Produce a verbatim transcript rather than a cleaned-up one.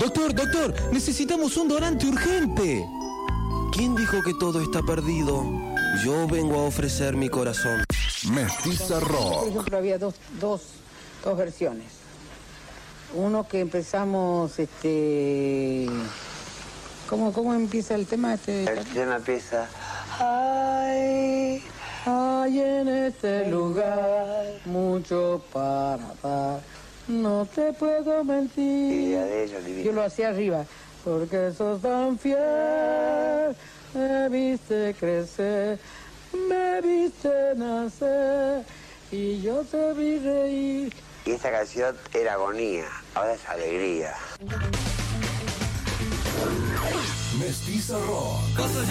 Doctor, doctor, necesitamos un donante urgente. ¿Quién dijo que todo está perdido? Yo vengo a ofrecer mi corazón. Mestiza Rock. Por ejemplo, había dos, dos, dos versiones. Uno que empezamos, este... ¿Cómo, cómo empieza el tema? Este? El tema empieza... Ay, hay en este lugar mucho para dar. No te puedo mentir. Yo lo hacía arriba. Porque sos tan fiel, me viste crecer, me viste nacer, y yo te vi reír. Y esta canción era agonía, ahora es alegría. Mestiza Rock.